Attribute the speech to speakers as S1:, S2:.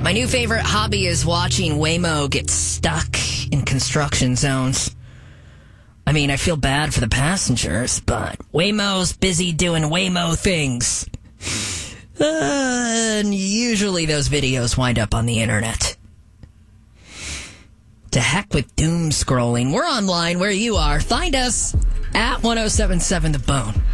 S1: My new favorite hobby is watching Waymo get stuck in construction zones. I mean, I feel bad for the passengers, but Waymo's busy doing Waymo things. And usually those videos wind up on the internet. To heck with doom scrolling. We're online where you are. Find us at 1077 The Bone.